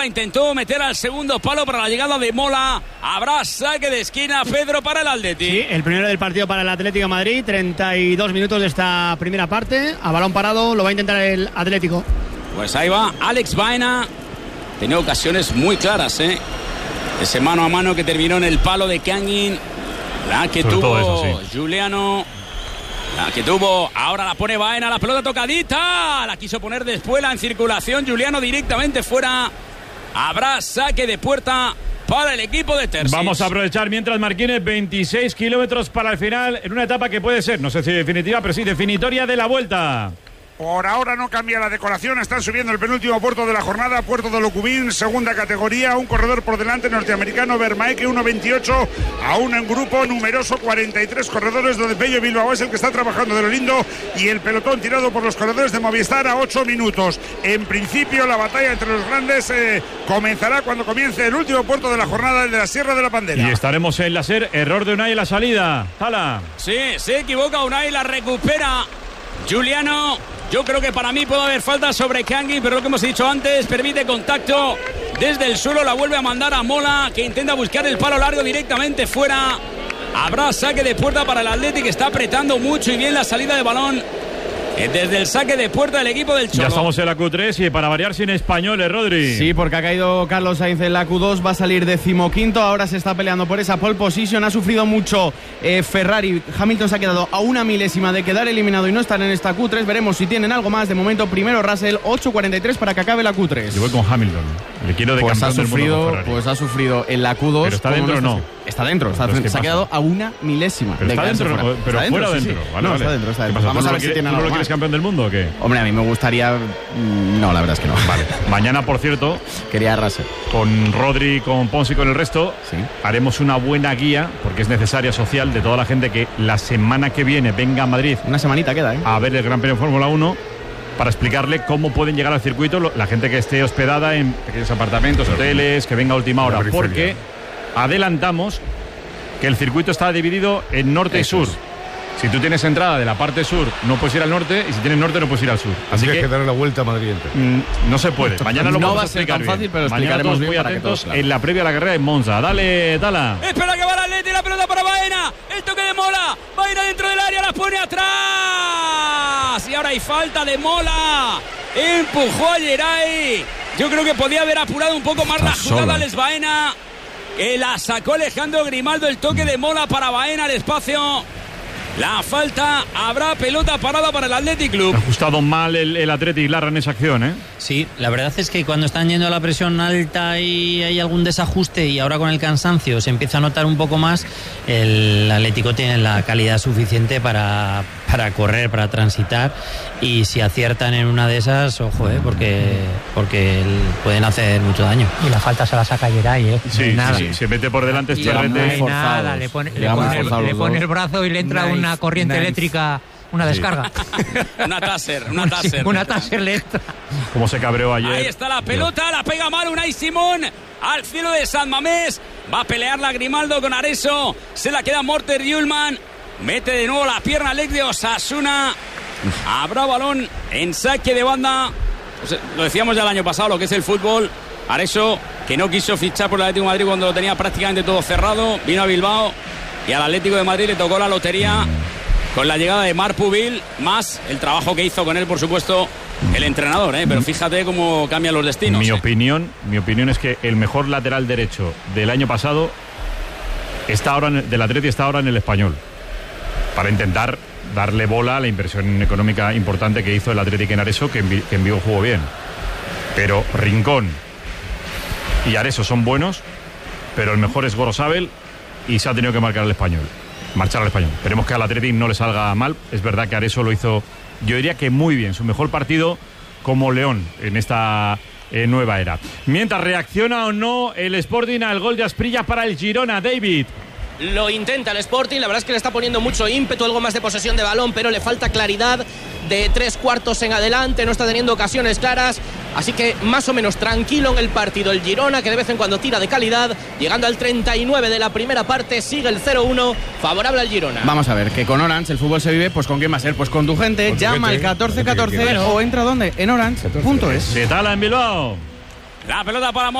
Intentó meter al segundo palo para la llegada de Mola. Habrá saque de esquina, Pedro, para el Atleti. Sí, el primero del partido para el Atlético de Madrid. 32 minutos de esta primera parte. A balón parado lo va a intentar el Atlético. Pues ahí va Alex Baena. Tenía ocasiones muy claras, ese mano a mano que terminó en el palo de Kangin. La que sobre tuvo eso, sí. Giuliano. La que tuvo, ahora la pone Baena, la pelota tocadita. La quiso poner de espuela en circulación. Giuliano directamente fuera. Habrá saque de puerta para el equipo de Terzic. Vamos a aprovechar mientras Marquines, 26 kilómetros para el final en una etapa que puede ser, no sé si definitiva, pero sí definitoria de la Vuelta. Por ahora no cambia la decoración, están subiendo el penúltimo puerto de la jornada, Puerto de Locubín, segunda categoría, un corredor por delante norteamericano, Vermaeke, 1.28, aún en grupo numeroso, 43 corredores, donde Pello Bilbao es el que está trabajando de lo lindo, y el pelotón tirado por los corredores de Movistar a 8 minutos. En principio la batalla entre los grandes comenzará cuando comience el último puerto de la jornada, el de la Sierra de la Pandera. Y estaremos en la SER, error de Unai en la salida. Tala. Sí, se equivoca Unai, la recupera Giuliano. Yo creo que para mí puede haber falta sobre Kangin, pero lo que hemos dicho antes, permite contacto desde el suelo, la vuelve a mandar a Mola, que intenta buscar el palo largo directamente fuera. Habrá saque de puerta para el Atleti, que está apretando mucho y bien la salida de balón desde el saque de puerta del equipo del Cholo. Ya estamos en la Q3 y para variar sin españoles, Rodri. Sí, porque ha caído Carlos Sainz en la Q2, va a salir 15º, ahora se está peleando por esa pole position, ha sufrido mucho Ferrari, Hamilton se ha quedado a una milésima de quedar eliminado y no estar en esta Q3, veremos si tienen algo más, de momento primero Russell, 8.43 para que acabe la Q3. Yo voy con Hamilton, le quiero de campeón del mundo con Ferrari. Pues ha sufrido en la Q2. ¿Pero está dentro o no? Está dentro, se ha quedado a una milésima. ¿Pero está dentro o no? ¿Pero está fuera dentro, dentro? Sí. Vale, no, vale. está dentro, está dentro. ¿Qué pasa? Vamos a ver si tienen ¿Tú algo no lo más. quieres campeón del mundo o qué? Hombre, a mí me gustaría... No, la verdad es que no. Vale. Mañana, por cierto, quería Russell. Con Rodri, con Pons y con el resto, sí, haremos una buena guía, porque es necesaria, social, de toda la gente que la semana que viene venga a Madrid. Una semanita queda, a ver el Gran Premio de Fórmula 1, para explicarle cómo pueden llegar al circuito la gente que esté hospedada en pequeños apartamentos, hoteles, que venga a última hora, porque adelantamos que el circuito está dividido en norte y sur. Si tú tienes entrada de la parte sur, no puedes ir al norte, y si tienes norte, no puedes ir al sur. Así que darle la vuelta a Madrid entero. No se puede. Mañana lo vamos a explicar tan fácil, bien. pero mañana explicaremos todos muy bien para que atentos todos, claro. en la previa a la carrera de Monza. Dale, Tala. Espera que va el Atleti, la pelota para Baena. El toque de Mola. Baena dentro del área, la pone atrás. Y ahora hay falta de Mola. Empujó a Geray. Yo creo que podía haber apurado un poco más la jugada Alex Baena. Que la sacó Alejandro Grimaldo. El toque de Mola para Baena al espacio. La falta, habrá pelota parada para el Athletic Club. Ha ajustado mal el Athletic Larra en esa acción, ¿eh? Sí, la verdad es que cuando están yendo a la presión alta y hay algún desajuste y ahora con el cansancio se empieza a notar un poco más, el Atlético tiene la calidad suficiente para correr, para transitar, y si aciertan en una de esas, ojo, porque pueden hacer mucho daño. Y la falta se la saca Geray, Sí, nada. Sí, se mete por delante Esterrete. Nada, le pone el brazo y le entra una corriente eléctrica, una descarga. Una taser. Una taser lenta. Como se cabreó ayer. Ahí está la pelota, la pega mal Unai Simón al cielo de San Mamés. Va a pelear la Grimaldo con Areso. Se la queda Morter Yulman. Mete de nuevo la pierna Alex de Osasuna. Habrá balón en saque de banda. Pues lo decíamos ya el año pasado, lo que es el fútbol. Areso, que no quiso fichar por el Atlético de Madrid cuando lo tenía prácticamente todo cerrado. Vino a Bilbao y al Atlético de Madrid le tocó la lotería con la llegada de Marc Pubil, más el trabajo que hizo con él, por supuesto, el entrenador, pero fíjate cómo cambian los destinos. Mi opinión es que el mejor lateral derecho del año pasado del Atleti está ahora en el Español, para intentar darle bola a la inversión económica importante que hizo el Atlético en Areso, que en Vigo jugó bien. Pero Rincón y Areso son buenos, pero el mejor es Gorosabel y se ha tenido que marchar al Español. Esperemos que al Atlético no le salga mal. Es verdad que Areso lo hizo, yo diría que muy bien, su mejor partido como León en esta nueva era. Mientras reacciona o no el Sporting al gol de Asprilla para el Girona, David. Lo intenta el Sporting, la verdad es que le está poniendo mucho ímpetu, algo más de posesión de balón, pero le falta claridad de 3/4 en adelante, no está teniendo ocasiones claras, así que más o menos tranquilo en el partido el Girona, que de vez en cuando tira de calidad, llegando al 39 de la primera parte, sigue el 0-1, favorable al Girona. Vamos a ver, que con Orange el fútbol se vive, pues ¿con quién va a ser? Pues con tu gente, llama al 1414 o entra ¿dónde? En Orange.es. ¿Qué tal en Bilbao? La pelota para